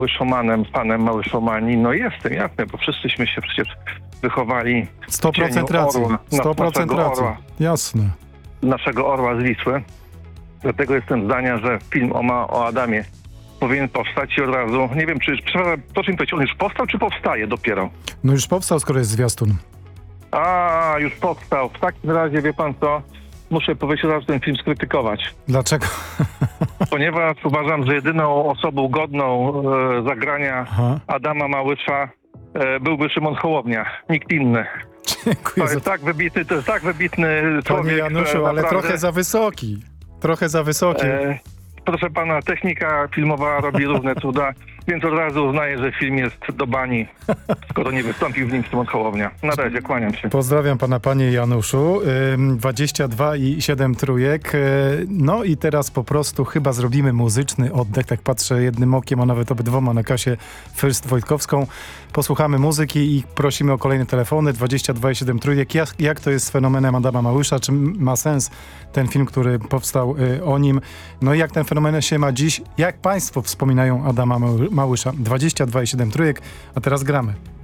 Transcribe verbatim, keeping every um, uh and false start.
Szomanem, fanem Mały Szomani. No jestem, jasne, bo wszyscyśmy się przecież wychowali sto procent w cieniu racji. orła, sto procent naszego racji. orła, Jasne. naszego orła z Wisły. Dlatego jestem zdania, że film o, ma, o Adamie powinien powstać i od razu, nie wiem, czy, przepraszam, proszę mi powiedzieć, on już powstał, czy powstaje dopiero? No już powstał, skoro jest zwiastun. A, już powstał. W takim razie, wie pan co, muszę powiedzieć, że ten film skrytykować. Dlaczego? Ponieważ uważam, że jedyną osobą godną e, zagrania Aha. Adama Małysza e, byłby Szymon Hołownia. Nikt inny. Dziękuję To za jest tak wybitny, to jest tak wybitny Panie człowiek. Januszu, że ale naprawdę, trochę za wysoki. Trochę za wysoki. e, Proszę pana, technika filmowa robi różne cuda, więc od razu uznaję, że film jest do bani, skoro nie wystąpił w nim Szymon Hołownia. Na razie, kłaniam się. Pozdrawiam pana, panie Januszu. Ym, dwadzieścia dwa i siedem trójek. Yy, No i teraz po prostu chyba zrobimy muzyczny oddech. Tak patrzę jednym okiem, a nawet obydwoma na kasie First Wojtkowską. Posłuchamy muzyki i prosimy o kolejne telefony. dwadzieścia dwa i siedem trójek. Jak, jak to jest z fenomenem Adama Małysza? Czy ma sens ten film, który powstał yy, o nim? No i jak ten fenomen się ma dziś? Jak państwo wspominają Adama Małysza? dwadzieścia dwa i siedem trójek, a teraz gramy.